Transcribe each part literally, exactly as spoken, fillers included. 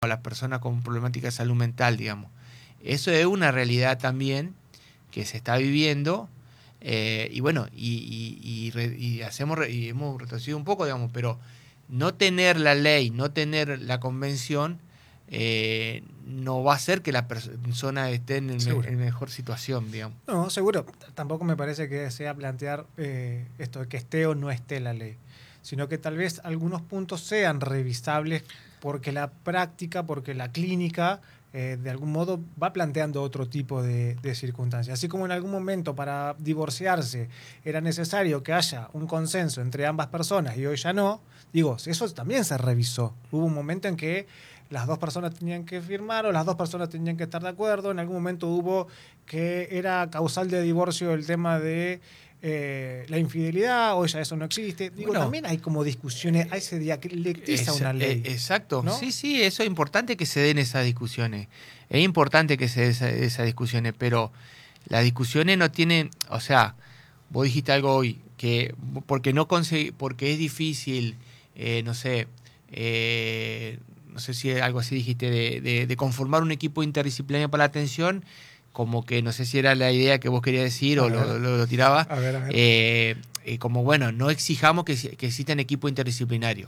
a las personas con problemática de salud mental, digamos. Eso es una realidad también que se está viviendo, eh, y bueno, y, y, y, re, y hacemos y hemos retrocedido un poco, digamos, pero no tener la ley, no tener la convención, eh, no va a hacer que la persona esté en, el me, en mejor situación, digamos. No, seguro. Tampoco me parece que sea plantear eh, esto de que esté o no esté la ley, sino que tal vez algunos puntos sean revisables porque la práctica, porque la clínica, eh, de algún modo va planteando otro tipo de, de circunstancias. Así como en algún momento para divorciarse era necesario que haya un consenso entre ambas personas y hoy ya no, digo, eso también se revisó. Hubo un momento en que las dos personas tenían que firmar o las dos personas tenían que estar de acuerdo. En algún momento hubo que era causal de divorcio el tema de eh, la infidelidad, o ya eso no existe. Digo, bueno, también hay como discusiones, ahí se dialectiza es, una ley. Exacto, ¿no? Sí, sí, eso es importante que se den esas discusiones. Es importante que se den esas, esas discusiones, pero las discusiones no tienen, o sea, vos dijiste algo hoy, que porque no conseguí, porque es difícil, eh, no sé, eh, no sé si algo así dijiste, de, de, de conformar un equipo interdisciplinario para la atención, como que no sé si era la idea que vos querías decir a o lo, lo, lo tiraba, a ver, a ver. Eh, eh, como bueno, no exijamos que, que existan equipos interdisciplinarios.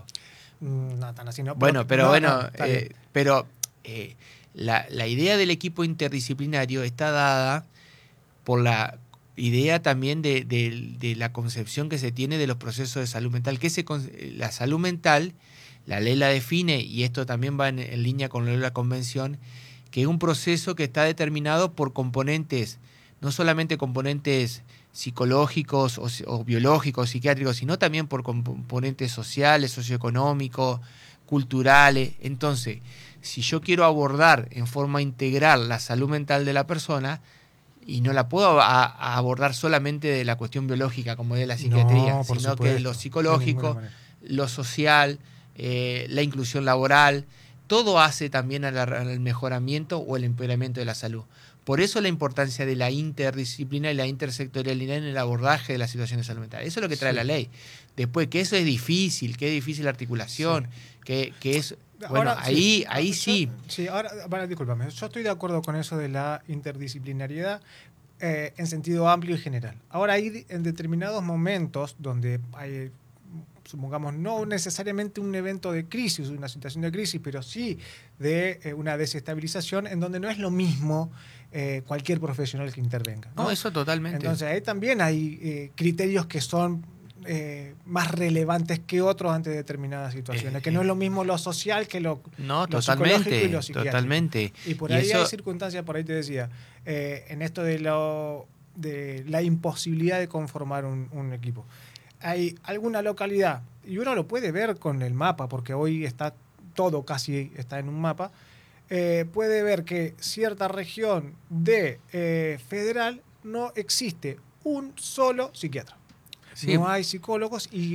No, tan así no. Bueno, pero, pero no, bueno, no, eh, pero eh, la, la idea del equipo interdisciplinario está dada por la idea también de, de, de la concepción que se tiene de los procesos de salud mental, que se, la salud mental, la ley la define, y esto también va en, en línea con la convención, que es un proceso que está determinado por componentes, no solamente componentes psicológicos o, o biológicos, psiquiátricos, sino también por componentes sociales, socioeconómicos, culturales. Entonces, si yo quiero abordar en forma integral la salud mental de la persona, y no la puedo a, a abordar solamente de la cuestión biológica como de la psiquiatría, no, sino supuesto, que lo psicológico, lo social, eh, la inclusión laboral, todo hace también al, al mejoramiento o el empeoramiento de la salud. Por eso la importancia de la interdisciplina y la intersectorialidad en el abordaje de la situación de salud mental. Eso es lo que trae sí. la ley. Después, que eso es difícil, que es difícil la articulación, sí. que, que es... Bueno, ahora, ahí sí, ahí yo, sí. Sí, ahora, bueno, discúlpame, yo estoy de acuerdo con eso de la interdisciplinariedad eh, en sentido amplio y general. Ahora hay en determinados momentos donde hay, supongamos, no necesariamente un evento de crisis, una situación de crisis, pero sí de eh, una desestabilización en donde no es lo mismo eh, cualquier profesional que intervenga, ¿no? No, eso totalmente. Entonces ahí también hay eh, criterios que son Eh, más relevantes que otros ante determinadas situaciones, eh, que no es lo mismo lo social que lo, no, lo totalmente, psicológico y lo psiquiátrico. Totalmente. Y por y ahí eso... hay circunstancias, por ahí te decía, eh, en esto de, lo, de la imposibilidad de conformar un, un equipo. Hay alguna localidad, y uno lo puede ver con el mapa, porque hoy está todo casi está en un mapa, eh, puede ver que cierta región de eh, federal no existe un solo psiquiatra. Sí. No hay psicólogos y